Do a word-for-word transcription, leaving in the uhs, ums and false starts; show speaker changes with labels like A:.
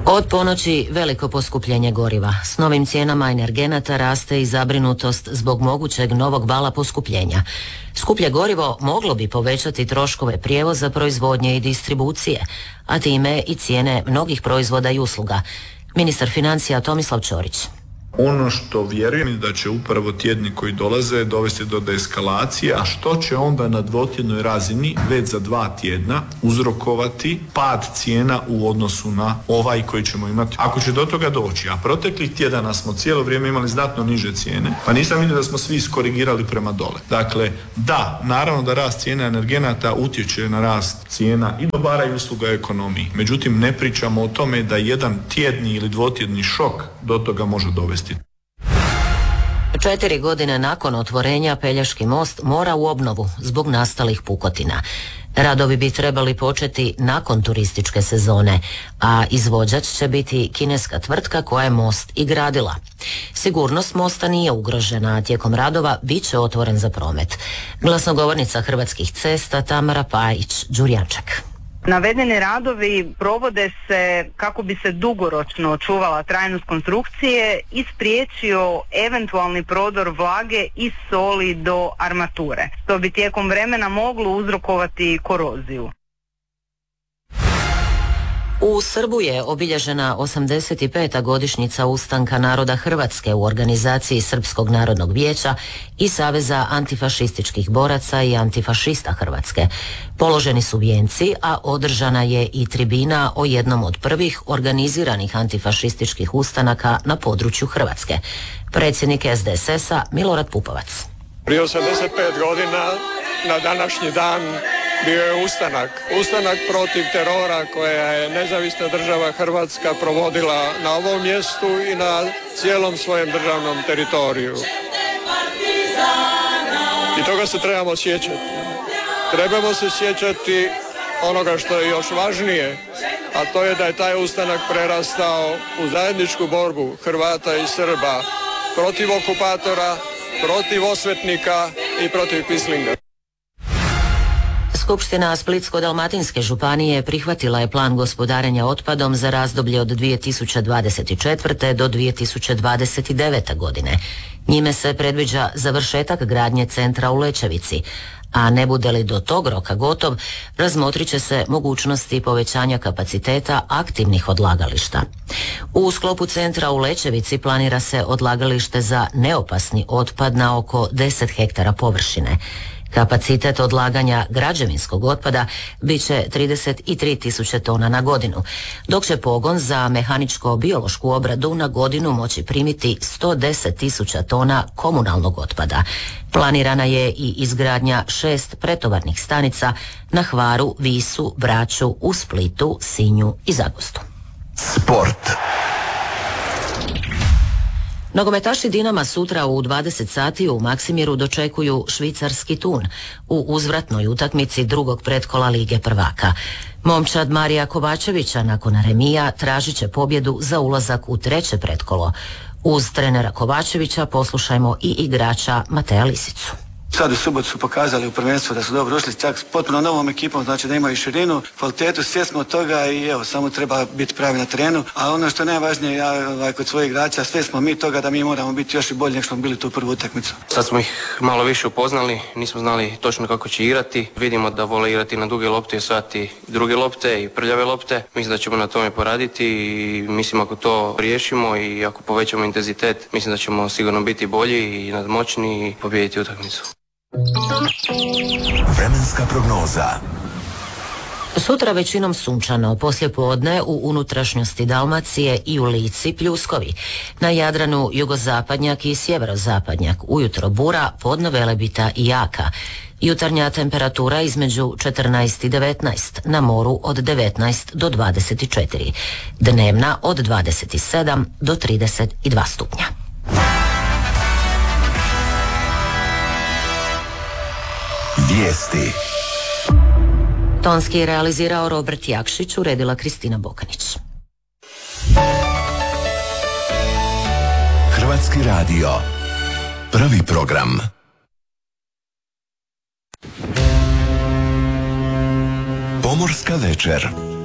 A: Od ponoći veliko poskupljenje goriva. S novim cijenama energenata raste i zabrinutost zbog mogućeg novog vala poskupljenja. Skuplje gorivo moglo bi povećati troškove prijevoza, proizvodnje i distribucije, a time i cijene mnogih proizvoda i usluga. Ministar financija Tomislav Ćorić.
B: Ono što vjerujem je da će upravo tjedni koji dolaze dovesti do deeskalacije, a što će onda na dvotjednoj razini već za dva tjedna uzrokovati pad cijena u odnosu na ovaj koji ćemo imati. Ako će do toga doći, a proteklih tjedana smo cijelo vrijeme imali znatno niže cijene, pa nisam vidio da smo svi iskorigirali prema dole. Dakle, da, naravno da rast cijena energenata utječe na rast cijena i dobara i usluga ekonomiji. Međutim, ne pričamo o tome da jedan tjedni ili dvotjedni šok do toga može dovesti.
A: Četiri godine nakon otvorenja Pelješki most mora u obnovu zbog nastalih pukotina. Radovi bi trebali početi nakon turističke sezone, a izvođač će biti kineska tvrtka koja je most i gradila. Sigurnost mosta nije ugrožena, a tijekom radova bit će otvoren za promet. Glasnogovornica Hrvatskih cesta Tamara Pajić-Đurjačak.
C: Navedeni radovi provode se kako bi se dugoročno očuvala trajnost konstrukcije i spriječio eventualni prodor vlage i soli do armature, što bi tijekom vremena moglo uzrokovati koroziju.
A: U Srbu je obilježena osamdeset peta godišnjica ustanka naroda Hrvatske u organizaciji Srpskog narodnog vijeća i Saveza antifašističkih boraca i antifašista Hrvatske. Položeni su vijenci, a održana je i tribina o jednom od prvih organiziranih antifašističkih ustanaka na području Hrvatske. Predsjednik S D S S-a Milorad Pupovac.
D: Prije osamdeset pet godina na današnji dan bio je ustanak. Ustanak protiv terora koja je nezavisna država Hrvatska provodila na ovom mjestu i na cijelom svojem državnom teritoriju. I toga se trebamo sjećati. Trebamo se sjećati onoga što je još važnije, a to je da je taj ustanak prerastao u zajedničku borbu Hrvata i Srba protiv okupatora, protiv osvetnika i protiv kvislinga.
A: Skupština Splitsko-dalmatinske županije prihvatila je plan gospodarenja otpadom za razdoblje od dvije tisuće dvadeset četvrte. do dvije tisuće dvadeset devete. godine. Njime se predviđa završetak gradnje centra u Lećevici, a ne bude li do tog roka gotov, razmotrit će se mogućnosti povećanja kapaciteta aktivnih odlagališta. U sklopu centra u Lećevici planira se odlagalište za neopasni otpad na oko deset hektara površine. Kapacitet odlaganja građevinskog otpada bit će trideset tri tisuće tona na godinu, dok će pogon za mehaničko-biološku obradu na godinu moći primiti sto deset tisuća tona komunalnog otpada. Planirana je i izgradnja šest pretovarnih stanica na Hvaru, Visu, Braču, u Splitu, Sinju i Zagostu.
E: Sport.
A: Nogometaši Dinama sutra u dvadeset sati u Maksimiru dočekuju švicarski Thun u uzvratnoj utakmici drugog pretkola Lige prvaka. Momčad Marija Kovačevića nakon remija tražit će pobjedu za ulazak u treće pretkolo. Uz trenera Kovačevića poslušajmo i igrača Mateja Lisicu.
F: Sad u subotu su pokazali u prvenstvu da su dobro ušli čak s potpuno novom ekipom, znači da imaju širinu, kvalitetu, svjesni od toga i evo, samo treba biti pravi na terenu. A ono što je najvažnije, ja ovaj, kod svojih igrača, sve smo mi toga da mi moramo biti još i bolji nego što smo bili tu prvu utakmicu.
G: Sad smo ih malo više upoznali, nismo znali točno kako će igrati. Vidimo da vole igrati na duge lopte i osvajati druge lopte i prljave lopte. Mislim da ćemo na tome poraditi i mislim ako to riješimo i ako povećamo intenzitet, mislim da ćemo sigurno biti bolji i nadmoćni i pobijediti utakmicu.
E: Vremenska prognoza.
A: Sutra većinom sunčano, poslijepodne u unutrašnjosti Dalmacije i u Lici pljuskovi. Na Jadranu jugozapadnjak i sjeverozapadnjak, ujutro bura, podno velebita i jaka. Jutarnja temperatura između četrnaest i devetnaest, na moru od devetnaest do dvadeset četiri. Dnevna od dvadeset sedam do trideset dva stupnja.
E: Vijesti.
A: Tonski je realizirao Robert Jakšić, uredila Kristina Bokanić.
E: Hrvatski radio. Prvi program. Pomorska večer.